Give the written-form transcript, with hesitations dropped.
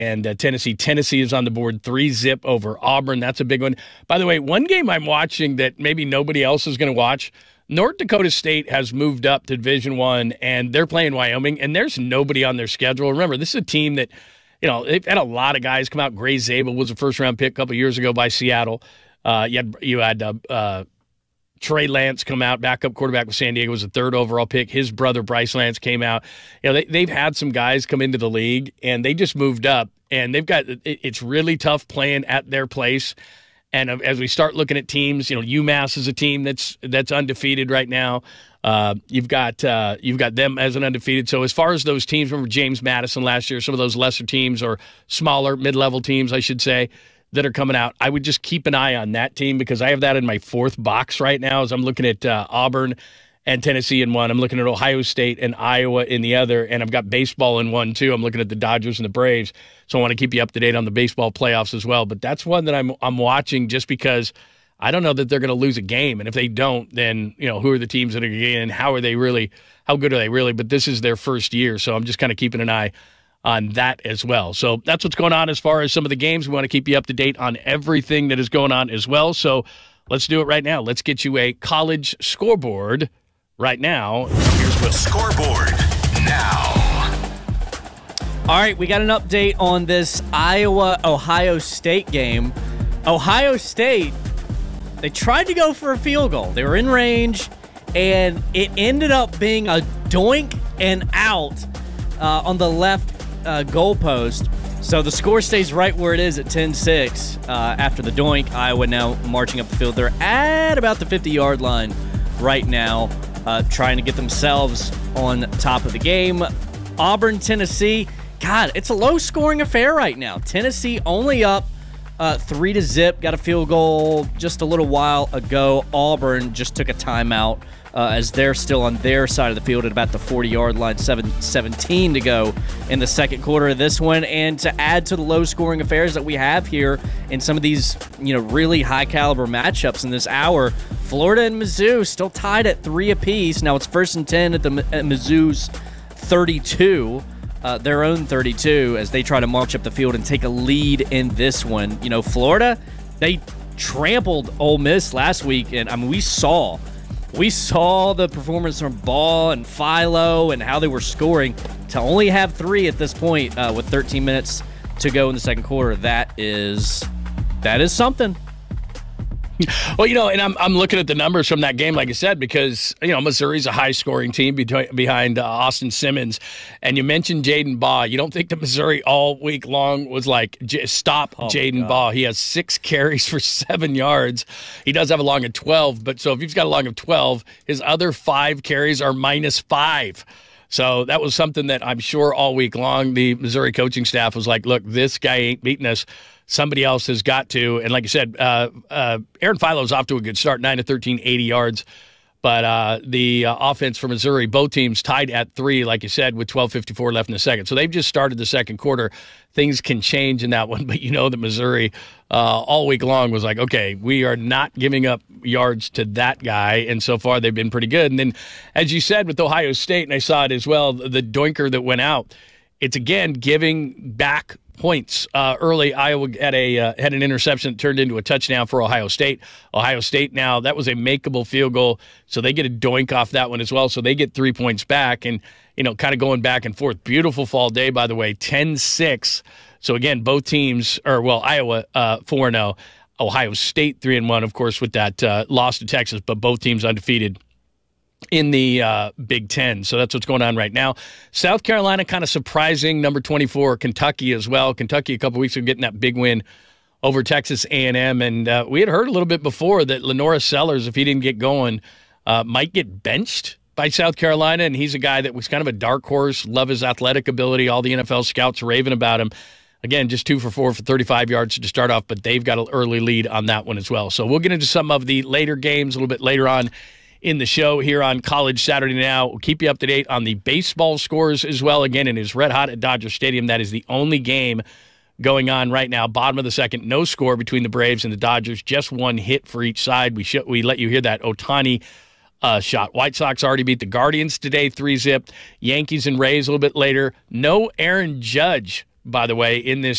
and Tennessee. Tennessee is on the board 3-0 over Auburn. That's a big one. By the way, one game I'm watching that maybe nobody else is going to watch, North Dakota State has moved up to Division I, and they're playing Wyoming, and there's nobody on their schedule. Remember, this is a team that, they've had a lot of guys come out. Gray Zabel was a first-round pick a couple years ago by Seattle. You had Trey Lance come out, backup quarterback with San Diego, was a third overall pick. His brother, Bryce Lance, came out. They've had some guys come into the league, and they just moved up. And it's really tough playing at their place. And as we start looking at teams, UMass is a team that's undefeated right now. You've got them as an undefeated. So as far as those teams, remember James Madison last year, some of those lesser teams or smaller, mid-level teams, I should say, that are coming out, I would just keep an eye on that team because I have that in my fourth box right now as I'm looking at Auburn and Tennessee in one. I'm looking at Ohio State and Iowa in the other, and I've got baseball in one too. I'm looking at the Dodgers and the Braves, so I want to keep you up to date on the baseball playoffs as well. But that's one that I'm watching just because I don't know that they're going to lose a game, and if they don't, then who are the teams that are going to get in? How good are they really? But this is their first year, so I'm just kind of keeping an eye on that as well. So that's what's going on as far as some of the games. We want to keep you up to date on everything that is going on as well. So let's do it right now. Let's get you a college scoreboard right now. Here's the scoreboard now. All right, we got an update on this Iowa-Ohio State game. Ohio State, they tried to go for a field goal. They were in range, and it ended up being a doink and out on the left goalpost. So the score stays right where it is at 10-6 after the doink. Iowa now marching up the field. They're at about the 50-yard line right now, trying to get themselves on top of the game. Auburn, Tennessee. God, it's a low-scoring affair right now. Tennessee only up 3-0. Got a field goal just a little while ago. Auburn just took a timeout as they're still on their side of the field at about the 40-yard line, 7:17 to go in the second quarter of this one. And to add to the low-scoring affairs that we have here in some of these, really high-caliber matchups in this hour, Florida and Mizzou still tied at 3 apiece. Now it's 1st and 10 at Mizzou's 32, their own 32, as they try to march up the field and take a lead in this one. Florida, they trampled Ole Miss last week, and we saw the performance from Ball and Philo and how they were scoring. To only have 3 at this point with 13 minutes to go in the second quarter, that is something. Well, and I'm looking at the numbers from that game, like I said, because, Missouri's a high-scoring team behind Austin Simmons. And you mentioned Jaden Baugh. You don't think that Missouri all week long was like, stop Jaden Baugh. He has 6 carries for 7 yards. He does have a long of 12, but so if he's got a long of 12, his other 5 carries are -5. So that was something that I'm sure all week long the Missouri coaching staff was like, look, this guy ain't beating us. Somebody else has got to. And like you said, Aaron Philo's off to a good start, 9 of 13, 80 yards. But the offense for Missouri, both teams tied at 3, like you said, with 12:54 left in the second. So they've just started the second quarter. Things can change in that one, but that Missouri all week long was like, okay, we are not giving up yards to that guy. And so far they've been pretty good. And then, as you said, with Ohio State, and I saw it as well, the doinker that went out, it's, again, giving back points. Early, Iowa had an interception that turned into a touchdown for Ohio State. Ohio State now, that was a makeable field goal, so they get a doink off that one as well, so they get 3 points back. And, kind of going back and forth. Beautiful fall day, by the way, 10-6. So, again, both teams, Iowa 4-0, Ohio State 3-1, of course, with that loss to Texas, but both teams undefeated in the Big Ten. So that's what's going on right now. South Carolina kind of surprising, number 24, Kentucky as well. Kentucky a couple weeks ago getting that big win over Texas A&M. And we had heard a little bit before that Lenora Sellers, if he didn't get going, might get benched by South Carolina. And he's a guy that was kind of a dark horse, love his athletic ability. All the NFL scouts raving about him. Again, just 2 for 4 for 35 yards to start off, but they've got an early lead on that one as well. So we'll get into some of the later games a little bit later on in the show here on College Saturday Now. We'll keep you up to date on the baseball scores as well. Again, it is red hot at Dodger Stadium. That is the only game going on right now. Bottom of the second, no score between the Braves and the Dodgers. Just 1 hit for each side. We let you hear that Ohtani shot. White Sox already beat the Guardians today, 3-0. Yankees and Rays a little bit later. No Aaron Judge by the way, in this